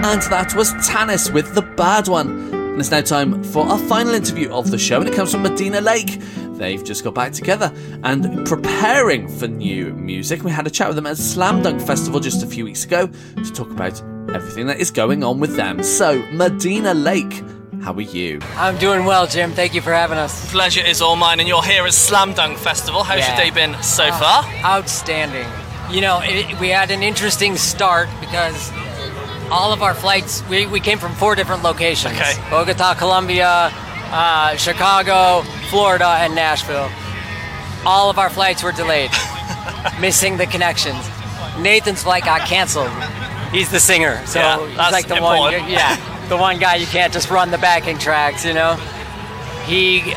And that was Tanis with The Bad One. And it's now time for our final interview of the show, and it comes from Medina Lake. They've just got back together and preparing for new music. We had a chat with them at Slam Dunk Festival just a few weeks ago to talk about everything that is going on with them. So, Medina Lake, how are you? I'm doing well, Jim. Thank you for having us. Pleasure is all mine, and you're here at Slam Dunk Festival. How's your day been so far? Outstanding. You know, we had an interesting start because all of our flights, we came from 4 different locations. Okay. Bogota, Colombia, Chicago, Florida, and Nashville. All of our flights were delayed, missing the connections. Nathan's flight got canceled. He's the singer, so he's like the important. the one guy you can't just run the backing tracks, you know. He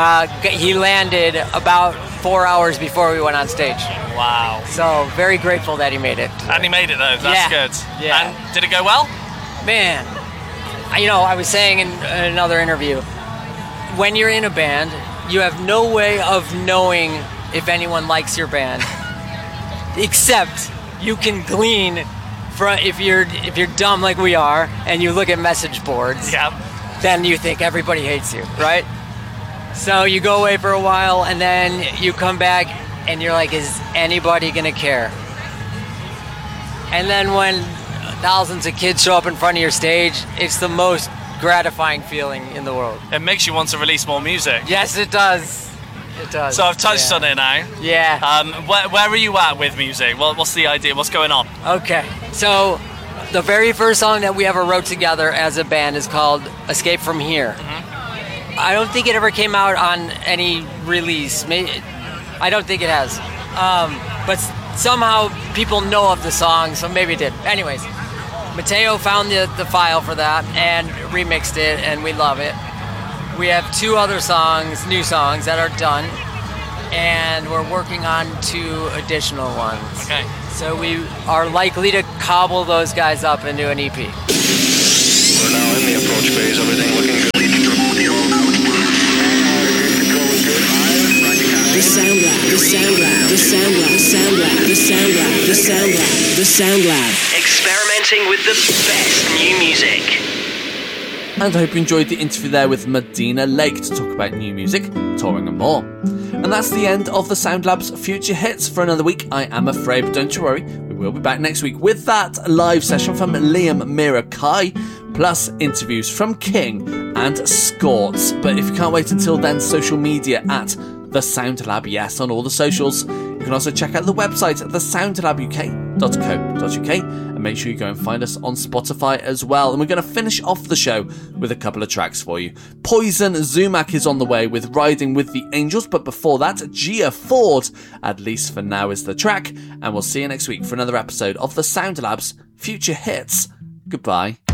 landed about 4 hours before we went on stage. Wow. So very grateful that he made it. And he made it though, that's good. Yeah. And did it go well? Man, I was saying in another interview, when you're in a band, you have no way of knowing if anyone likes your band, except you can glean from if you're dumb like we are and you look at message boards. Then you think everybody hates you, right? So you go away for a while and then you come back and you're like, is anybody gonna care? And then when thousands of kids show up in front of your stage, it's the most gratifying feeling in the world. It makes you want to release more music. Yes, it does. It does. So I've touched on it now. Yeah. Where are you at with music? What's the idea? What's going on? Okay. So the very first song that we ever wrote together as a band is called Escape From Here. Mm-hmm. I don't think it ever came out on any release. I don't think it has. But somehow people know of the song, so maybe it did. Anyways, Mateo found the file for that and remixed it, and we love it. We have 2 other songs, new songs, that are done, and we're working on 2 additional ones. Okay. So we are likely to cobble those guys up into an EP. We're now in the approach phase, everything looking good. The Sound Lab, the Sound Lab, the Sound Lab, the Sound Lab, the Sound Lab, the Sound Lab, the Sound Lab. Experimenting with the best new music. And I hope you enjoyed the interview there with Medina Lake to talk about new music, touring and more. And that's the end of the Sound Lab's Future Hits for another week, I am afraid, but don't you worry, we will be back next week with that live session from Liam Mira Kai, plus interviews from King and Scorts. But if you can't wait until then, social media at The Sound Lab, yes, on all the socials. You can also check out the website at thesoundlabuk.co.uk and make sure you go and find us on Spotify as well. And we're going to finish off the show with a couple of tracks for you. Poison Zumak is on the way with Riding with the Angels, but before that, Gia Ford, At Least for Now, is the track. And we'll see you next week for another episode of The Sound Lab's Future Hits. Goodbye.